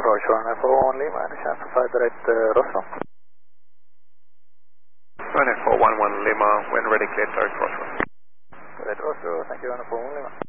Roger, runway 41 Lima, any chance to fly direct Roswell? Runway 411 Lima, when ready, clear direct Roswell. Direct Roswell, thank you, runway 41 Lima.